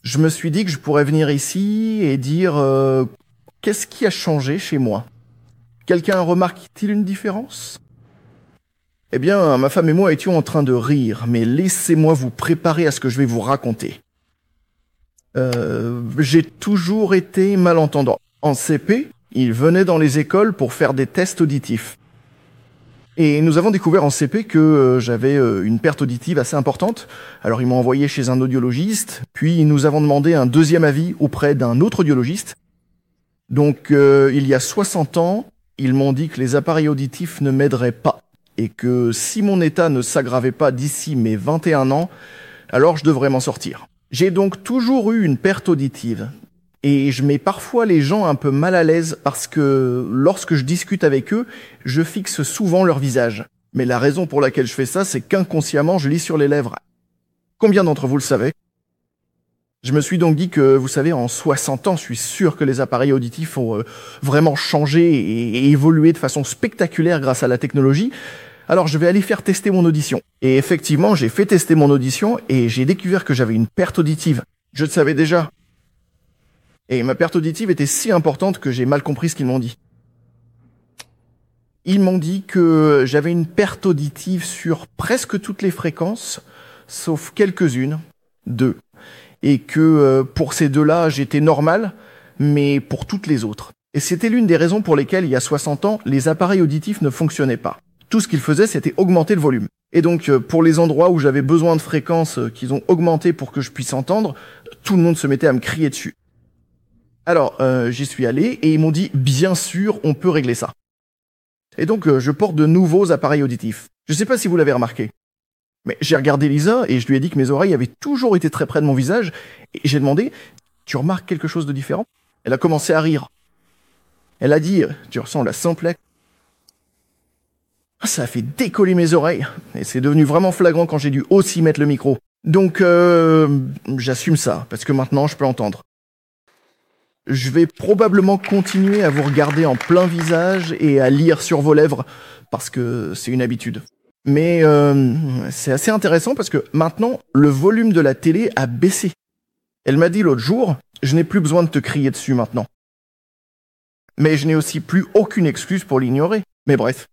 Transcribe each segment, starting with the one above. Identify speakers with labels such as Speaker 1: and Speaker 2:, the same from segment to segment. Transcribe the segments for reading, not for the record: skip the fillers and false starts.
Speaker 1: Je me suis dit que je pourrais venir ici et dire qu'est-ce qui a changé chez moi? Quelqu'un remarque-t-il une différence? Eh bien, ma femme et moi étions en train de rire, mais laissez-moi vous préparer à ce que je vais vous raconter. J'ai toujours été malentendant. En CP, ils venaient dans les écoles pour faire des tests auditifs. Et nous avons découvert en CP que j'avais une perte auditive assez importante. Alors ils m'ont envoyé chez un audiologiste, puis nous avons demandé un deuxième avis auprès d'un autre audiologiste. Donc il y a 60 ans, ils m'ont dit que les appareils auditifs ne m'aideraient pas, et que si mon état ne s'aggravait pas d'ici mes 21 ans, alors je devrais m'en sortir. J'ai donc toujours eu une perte auditive. Et je mets parfois les gens un peu mal à l'aise parce que lorsque je discute avec eux, je fixe souvent leur visage. Mais la raison pour laquelle je fais ça, c'est qu'inconsciemment, je lis sur les lèvres. Combien d'entre vous le savez? Je me suis donc dit que, vous savez, en 60 ans, je suis sûr que les appareils auditifs ont vraiment changé et évolué de façon spectaculaire grâce à la technologie. Alors je vais aller faire tester mon audition. Et effectivement, j'ai fait tester mon audition et j'ai découvert que j'avais une perte auditive. Je le savais déjà. Et ma perte auditive était si importante que j'ai mal compris ce qu'ils m'ont dit. Ils m'ont dit que j'avais une perte auditive sur presque toutes les fréquences, sauf quelques-unes, 2. Et que pour ces 2-là, j'étais normal, mais pour toutes les autres. Et c'était l'une des raisons pour lesquelles, il y a 60 ans, les appareils auditifs ne fonctionnaient pas. Tout ce qu'ils faisaient, c'était augmenter le volume. Et donc, pour les endroits où j'avais besoin de fréquences qu'ils ont augmentées pour que je puisse entendre, tout le monde se mettait à me crier dessus. Alors, j'y suis allé et ils m'ont dit « Bien sûr, on peut régler ça ». Et donc, je porte de nouveaux appareils auditifs. Je ne sais pas si vous l'avez remarqué. Mais j'ai regardé Lisa et je lui ai dit que mes oreilles avaient toujours été très près de mon visage. Et j'ai demandé « Tu remarques quelque chose de différent ?» Elle a commencé à rire. Elle a dit « Tu ressens la simplex ?» Ça a fait décoller mes oreilles. Et c'est devenu vraiment flagrant quand j'ai dû aussi mettre le micro. Donc, j'assume ça, parce que maintenant, je peux entendre. Je vais probablement continuer à vous regarder en plein visage et à lire sur vos lèvres, parce que c'est une habitude. Mais c'est assez intéressant parce que maintenant, le volume de la télé a baissé. Elle m'a dit l'autre jour, je n'ai plus besoin de te crier dessus maintenant. Mais je n'ai aussi plus aucune excuse pour l'ignorer. Mais bref.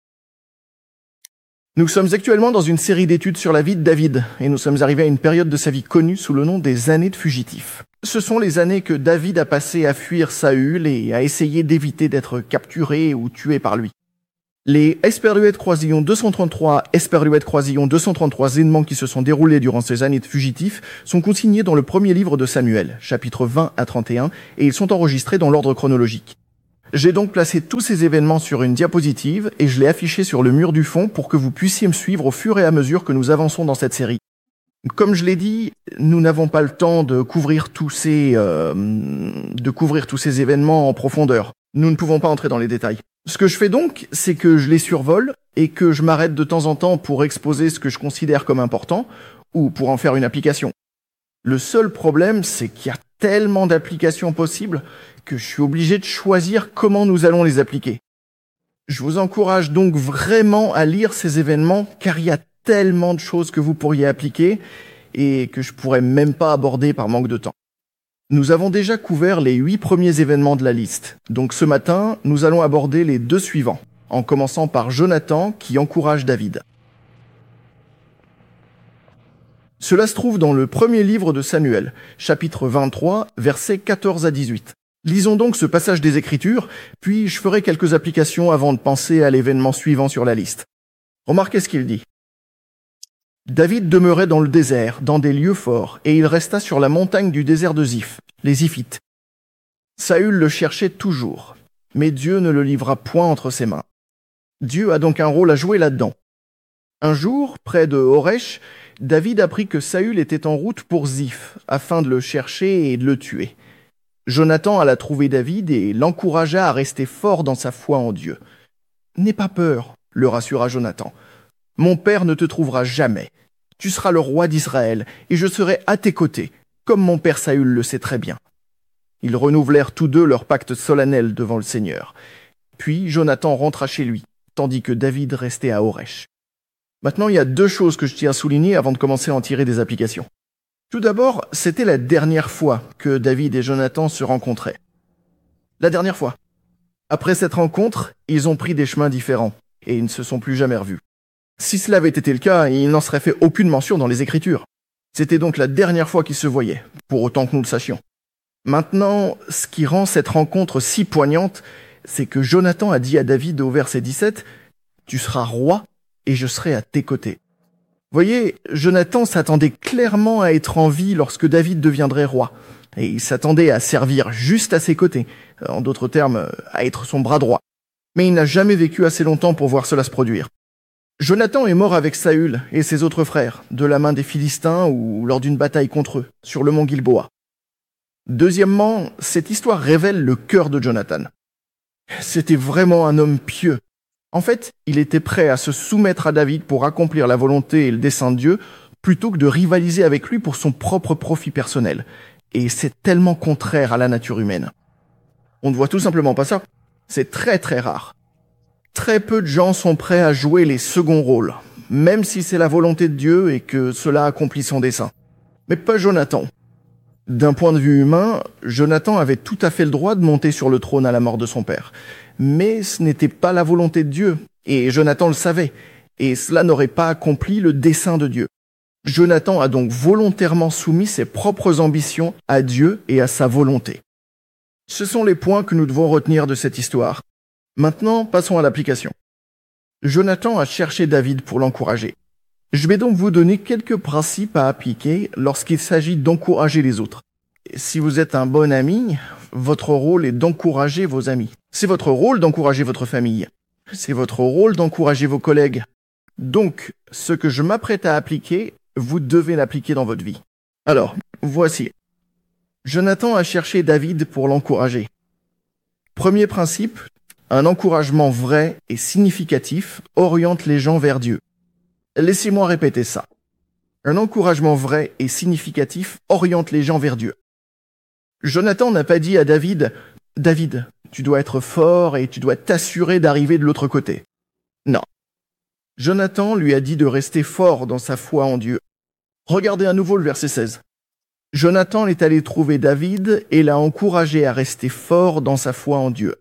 Speaker 1: Nous sommes actuellement dans une série d'études sur la vie de David, et nous sommes arrivés à une période de sa vie connue sous le nom des années de fugitif. Ce sont les années que David a passées à fuir Saül et à essayer d'éviter d'être capturé ou tué par lui. Les Esperluette Croisillon 233, Esperluette Croisillon 233 événements qui se sont déroulés durant ces années de fugitifs sont consignés dans le premier livre de Samuel, chapitres 20 à 31, et ils sont enregistrés dans l'ordre chronologique. J'ai donc placé tous ces événements sur une diapositive et je l'ai affiché sur le mur du fond pour que vous puissiez me suivre au fur et à mesure que nous avançons dans cette série. Comme je l'ai dit, nous n'avons pas le temps de couvrir tous ces événements en profondeur. Nous ne pouvons pas entrer dans les détails. Ce que je fais donc, c'est que je les survole et que je m'arrête de temps en temps pour exposer ce que je considère comme important ou pour en faire une application. Le seul problème, c'est qu'il y a tellement d'applications possibles que je suis obligé de choisir comment nous allons les appliquer. Je vous encourage donc vraiment à lire ces événements car il y a tellement de choses que vous pourriez appliquer et que je pourrais même pas aborder par manque de temps. Nous avons déjà couvert les 8 premiers événements de la liste. Donc ce matin, nous allons aborder les 2 suivants, en commençant par Jonathan qui encourage David. Cela se trouve dans le premier livre de Samuel, chapitre 23, versets 14 à 18. Lisons donc ce passage des Écritures, puis je ferai quelques applications avant de penser à l'événement suivant sur la liste. Remarquez ce qu'il dit. David demeurait dans le désert, dans des lieux forts, et il resta sur la montagne du désert de Ziph, les Ziphites. Saül le cherchait toujours, mais Dieu ne le livra point entre ses mains. Dieu a donc un rôle à jouer là-dedans. Un jour, près de Horesh, David apprit que Saül était en route pour Ziph, afin de le chercher et de le tuer. Jonathan alla trouver David et l'encouragea à rester fort dans sa foi en Dieu. « N'aie pas peur, » le rassura Jonathan. « Mon père ne te trouvera jamais. Tu seras le roi d'Israël, et je serai à tes côtés, comme mon père Saül le sait très bien. » Ils renouvelèrent tous deux leur pacte solennel devant le Seigneur. Puis Jonathan rentra chez lui, tandis que David restait à Horesh. Maintenant, il y a 2 choses que je tiens à souligner avant de commencer à en tirer des applications. Tout d'abord, c'était la dernière fois que David et Jonathan se rencontraient. La dernière fois. Après cette rencontre, ils ont pris des chemins différents et ils ne se sont plus jamais revus. Si cela avait été le cas, il n'en serait fait aucune mention dans les Écritures. C'était donc la dernière fois qu'ils se voyaient, pour autant que nous le sachions. Maintenant, ce qui rend cette rencontre si poignante, c'est que Jonathan a dit à David au verset 17 « Tu seras roi et je serai à tes côtés ». Voyez, Jonathan s'attendait clairement à être en vie lorsque David deviendrait roi, et il s'attendait à servir juste à ses côtés, en d'autres termes, à être son bras droit. Mais il n'a jamais vécu assez longtemps pour voir cela se produire. Jonathan est mort avec Saül et ses autres frères, de la main des Philistins ou lors d'une bataille contre eux, sur le mont Gilboa. Deuxièmement, cette histoire révèle le cœur de Jonathan. C'était vraiment un homme pieux. En fait, il était prêt à se soumettre à David pour accomplir la volonté et le dessein de Dieu, plutôt que de rivaliser avec lui pour son propre profit personnel. Et c'est tellement contraire à la nature humaine. On ne voit tout simplement pas ça. C'est très très rare. Très peu de gens sont prêts à jouer les seconds rôles, même si c'est la volonté de Dieu et que cela accomplit son dessein. Mais pas Jonathan. D'un point de vue humain, Jonathan avait tout à fait le droit de monter sur le trône à la mort de son père. Mais ce n'était pas la volonté de Dieu, et Jonathan le savait, et cela n'aurait pas accompli le dessein de Dieu. Jonathan a donc volontairement soumis ses propres ambitions à Dieu et à sa volonté. Ce sont les points que nous devons retenir de cette histoire. Maintenant, passons à l'application. Jonathan a cherché David pour l'encourager. Je vais donc vous donner quelques principes à appliquer lorsqu'il s'agit d'encourager les autres. Si vous êtes un bon ami, votre rôle est d'encourager vos amis. C'est votre rôle d'encourager votre famille. C'est votre rôle d'encourager vos collègues. Donc, ce que je m'apprête à appliquer, vous devez l'appliquer dans votre vie. Alors, voici. Jonathan a cherché David pour l'encourager. Premier principe, un encouragement vrai et significatif oriente les gens vers Dieu. Laissez-moi répéter ça. Un encouragement vrai et significatif oriente les gens vers Dieu. Jonathan n'a pas dit à David « David, tu dois être fort et tu dois t'assurer d'arriver de l'autre côté. » Non. Jonathan lui a dit de rester fort dans sa foi en Dieu. Regardez à nouveau le verset 16. Jonathan est allé trouver David et l'a encouragé à rester fort dans sa foi en Dieu.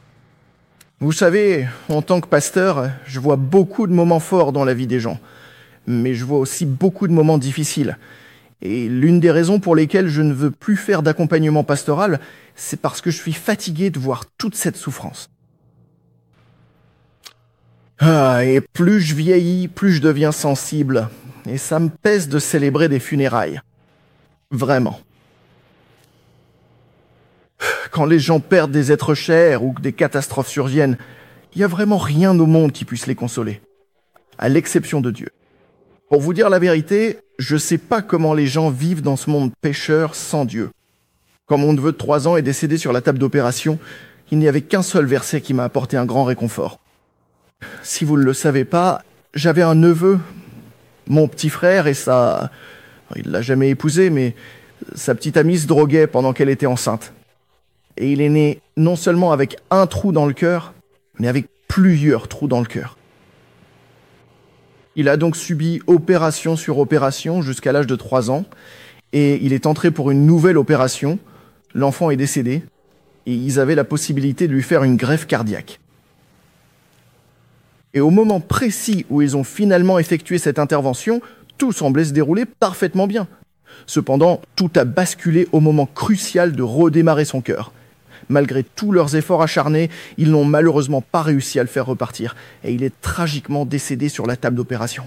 Speaker 1: Vous savez, en tant que pasteur, je vois beaucoup de moments forts dans la vie des gens, mais je vois aussi beaucoup de moments difficiles. Et l'une des raisons pour lesquelles je ne veux plus faire d'accompagnement pastoral, c'est parce que je suis fatigué de voir toute cette souffrance. Et plus je vieillis, plus je deviens sensible, et ça me pèse de célébrer des funérailles. Vraiment. Quand les gens perdent des êtres chers ou que des catastrophes surviennent, il n'y a vraiment rien au monde qui puisse les consoler, à l'exception de Dieu. Pour vous dire la vérité, je ne sais pas comment les gens vivent dans ce monde pécheur sans Dieu. Quand mon neveu de 3 ans est décédé sur la table d'opération, il n'y avait qu'un seul verset qui m'a apporté un grand réconfort. Si vous ne le savez pas, j'avais un neveu, mon petit frère, et ça... Il l'a jamais épousée, mais sa petite amie se droguait pendant qu'elle était enceinte. Et il est né non seulement avec un trou dans le cœur, mais avec plusieurs trous dans le cœur. Il a donc subi opération sur opération jusqu'à l'âge de 3 ans, et il est entré pour une nouvelle opération. L'enfant est décédé, et ils avaient la possibilité de lui faire une greffe cardiaque. Et au moment précis où ils ont finalement effectué cette intervention, tout semblait se dérouler parfaitement bien. Cependant, tout a basculé au moment crucial de redémarrer son cœur. Malgré tous leurs efforts acharnés, ils n'ont malheureusement pas réussi à le faire repartir, et il est tragiquement décédé sur la table d'opération.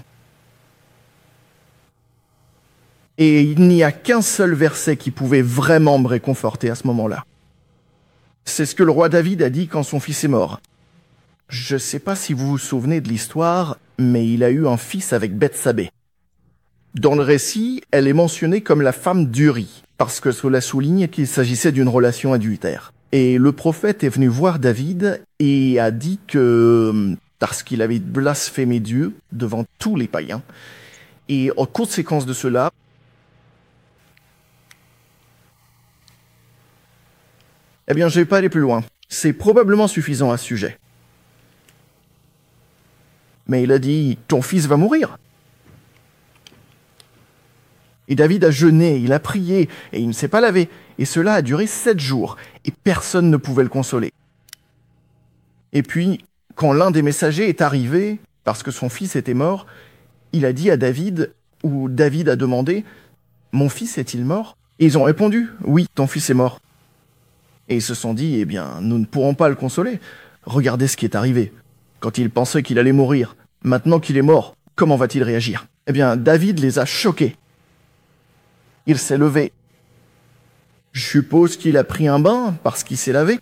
Speaker 1: Et il n'y a qu'un seul verset qui pouvait vraiment me réconforter à ce moment-là. C'est ce que le roi David a dit quand son fils est mort. Je ne sais pas si vous vous souvenez de l'histoire, mais il a eu un fils avec Bethsabée. Dans le récit, elle est mentionnée comme la femme d'Uri, parce que cela souligne qu'il s'agissait d'une relation adultère. Et le prophète est venu voir David et a dit que, parce qu'il avait blasphémé Dieu devant tous les païens, et en conséquence de cela, je ne vais pas aller plus loin. C'est probablement suffisant à ce sujet. Mais il a dit, ton fils va mourir. Et David a jeûné, il a prié, et il ne s'est pas lavé. Et cela a duré 7 jours, et personne ne pouvait le consoler. Et puis, quand l'un des messagers est arrivé, parce que son fils était mort, il a dit à David, ou David a demandé, « Mon fils est-il mort ?» Et ils ont répondu, « Oui, ton fils est mort. » Et ils se sont dit, « Eh bien, nous ne pourrons pas le consoler. Regardez ce qui est arrivé. Quand il pensait qu'il allait mourir, maintenant qu'il est mort, comment va-t-il réagir ?» Eh bien, David les a choqués. Il s'est levé. Je suppose qu'il a pris un bain parce qu'il s'est lavé.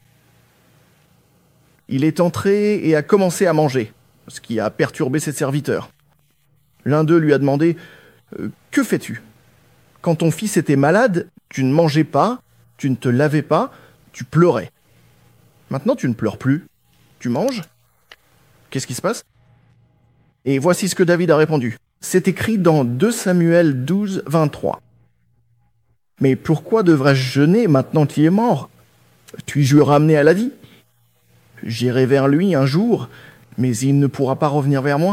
Speaker 1: Il est entré et a commencé à manger, ce qui a perturbé ses serviteurs. L'un d'eux lui a demandé « Que fais-tu ? Quand ton fils était malade, tu ne mangeais pas, tu ne te lavais pas, tu pleurais. Maintenant, tu ne pleures plus. Tu manges ? Qu'est-ce qui se passe ?» Et voici ce que David a répondu. C'est écrit dans 2 Samuel 12, 23. « Mais pourquoi devrais-je jeûner maintenant qu'il est mort ? Puis-je le ramener à la vie ? J'irai vers lui un jour, mais il ne pourra pas revenir vers moi. »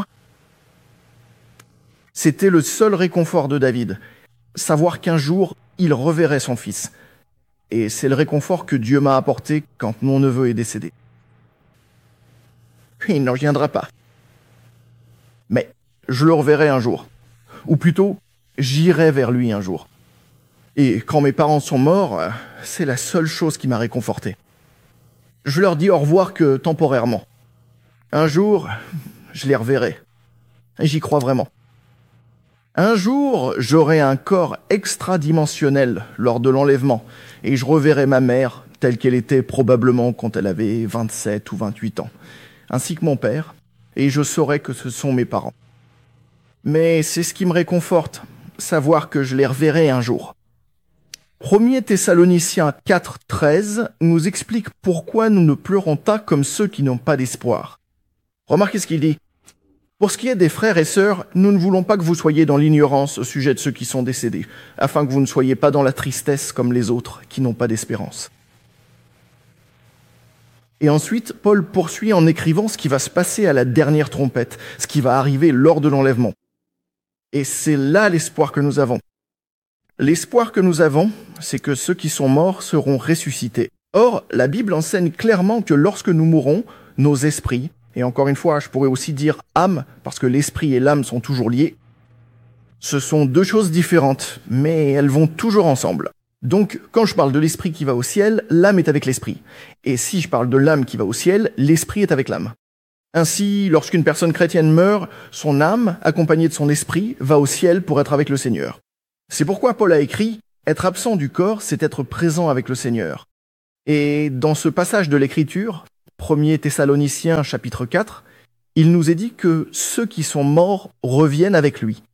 Speaker 1: C'était le seul réconfort de David, savoir qu'un jour, il reverrait son fils. Et c'est le réconfort que Dieu m'a apporté quand mon neveu est décédé. Il ne reviendra pas. Mais je le reverrai un jour. Ou plutôt, j'irai vers lui un jour. Et quand mes parents sont morts, c'est la seule chose qui m'a réconforté. Je leur dis au revoir que temporairement. Un jour, je les reverrai. Et j'y crois vraiment. Un jour, j'aurai un corps extradimensionnel lors de l'enlèvement, et je reverrai ma mère telle qu'elle était probablement quand elle avait 27 ou 28 ans, ainsi que mon père, et je saurai que ce sont mes parents. Mais c'est ce qui me réconforte, savoir que je les reverrai un jour. 1er Thessaloniciens 4, 13 nous explique pourquoi nous ne pleurons pas comme ceux qui n'ont pas d'espoir. Remarquez ce qu'il dit. Pour ce qui est des frères et sœurs, nous ne voulons pas que vous soyez dans l'ignorance au sujet de ceux qui sont décédés, afin que vous ne soyez pas dans la tristesse comme les autres qui n'ont pas d'espérance. Et ensuite, Paul poursuit en écrivant ce qui va se passer à la dernière trompette, ce qui va arriver lors de l'enlèvement. Et c'est là l'espoir que nous avons. L'espoir que nous avons, c'est que ceux qui sont morts seront ressuscités. Or, la Bible enseigne clairement que lorsque nous mourrons, nos esprits, et encore une fois, je pourrais aussi dire âme, parce que l'esprit et l'âme sont toujours liés, ce sont 2 choses différentes, mais elles vont toujours ensemble. Donc, quand je parle de l'esprit qui va au ciel, l'âme est avec l'esprit. Et si je parle de l'âme qui va au ciel, l'esprit est avec l'âme. Ainsi, lorsqu'une personne chrétienne meurt, son âme, accompagnée de son esprit, va au ciel pour être avec le Seigneur. C'est pourquoi Paul a écrit « Être absent du corps, c'est être présent avec le Seigneur ». Et dans ce passage de l'Écriture, 1er Thessaloniciens chapitre 4, il nous est dit que ceux qui sont morts reviennent avec lui.